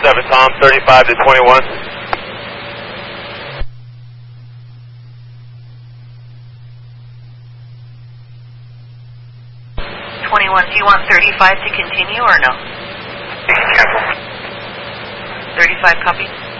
7 Tom, 35 to 21. 21, do you want 35 to continue or no? 35, copy.